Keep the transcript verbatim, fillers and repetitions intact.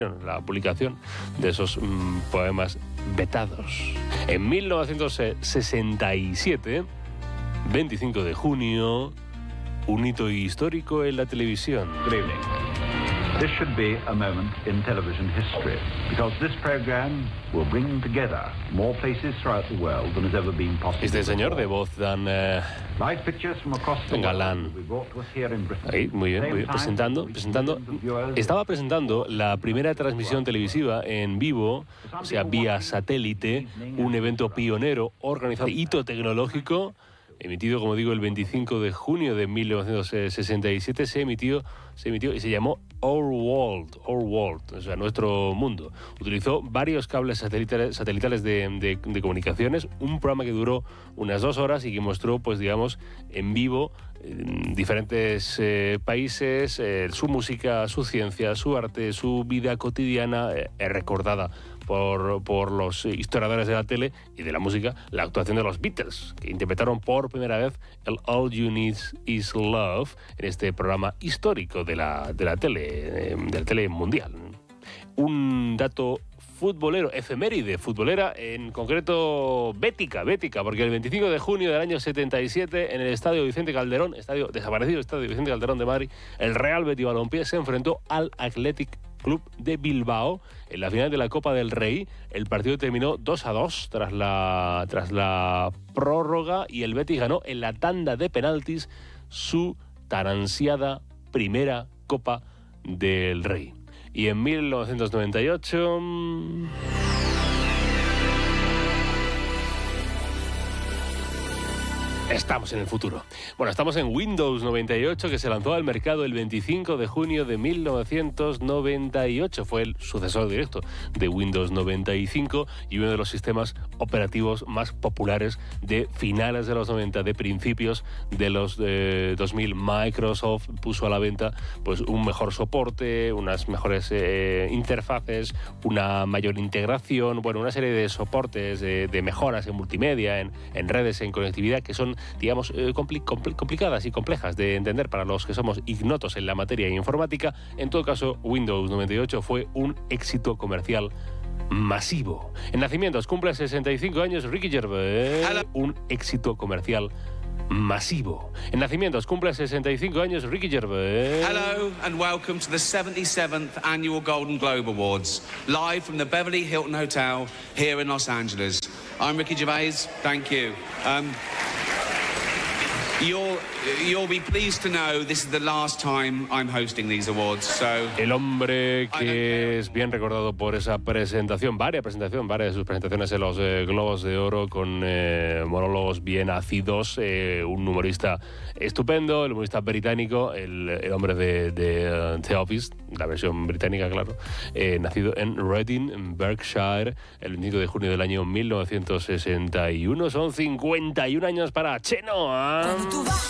la publicación de esos mmm, poemas vetados. En mil novecientos sesenta y siete, veinticinco de junio, un hito histórico en la televisión. Good evening. This should be a moment in television history, because this program will bring together more places throughout the world than has ever been possible. Este señor de voz tan eh, Live pictures from across the galán. world will be brought to us here in Britain. Ahí, muy bien, muy bien. Presentando, presentando. Estaba presentando la primera transmisión televisiva en vivo, o sea, vía satélite, un evento pionero, organizado, hito tecnológico, emitido, como digo, el veinticinco de junio de mil novecientos sesenta y siete, se emitió, se emitió y se llamó Our World, Our World, o sea, nuestro mundo. Utilizó varios cables satelitales, satelitales de, de, de comunicaciones, un programa que duró unas dos horas y que mostró, pues digamos, en vivo en diferentes eh, países, eh, su música, su ciencia, su arte, su vida cotidiana, eh, recordada por, por los historiadores de la tele y de la música, la actuación de los Beatles, que interpretaron por primera vez el All You Need Is Love en este programa histórico de la, de la tele, eh, de la tele mundial. Un dato futbolero, efeméride futbolera, en concreto bética, bética, porque el veinticinco de junio del año setenta y siete, en el Estadio Vicente Calderón, estadio desaparecido Estadio Vicente Calderón de Madrid, el Real Betis Balompié se enfrentó al Athletic Club de Bilbao en la final de la Copa del Rey. El partido terminó dos a dos tras la, tras la prórroga y el Betis ganó en la tanda de penaltis su tan ansiada primera Copa del Rey. Y en mil novecientos noventa y ocho... estamos en el futuro. Bueno, estamos en Windows noventa y ocho, que se lanzó al mercado el veinticinco de junio de mil novecientos noventa y ocho. Fue el sucesor directo de Windows noventa y cinco y uno de los sistemas operativos más populares de finales de los noventa, de principios de los eh, dos mil. Microsoft puso a la venta pues un mejor soporte, unas mejores eh, interfaces, una mayor integración, bueno, una serie de soportes, de, de mejoras en multimedia, en, en redes, en conectividad, que son, digamos, eh, compli compl complicadas y complejas de entender para los que somos ignotos en la materia informática. En todo caso, Windows noventa y ocho fue un éxito comercial masivo. En nacimientos cumple sesenta y cinco años Ricky Gervais. Hello. Un éxito comercial masivo. En nacimientos cumple sesenta y cinco años Ricky Gervais. Hello and welcome to the seventy-seventh Annual Golden Globe Awards, live from the Beverly Hilton Hotel here in Los Angeles. I'm Ricky Gervais. Thank you. Um, You'll, you'll be pleased to know this is the last time I'm hosting these awards, so... El hombre que es bien recordado por esa presentación, varias presentaciones, varias de sus presentaciones en los eh, Globos de Oro, con eh, monólogos bien ácidos, eh, un humorista estupendo, el humorista británico, el, el hombre de, de uh, The Office, la versión británica, claro, eh, nacido en Reading, en Berkshire, el veinticinco de junio del año mil novecientos sesenta y uno. Son cincuenta y un años para Chenoa.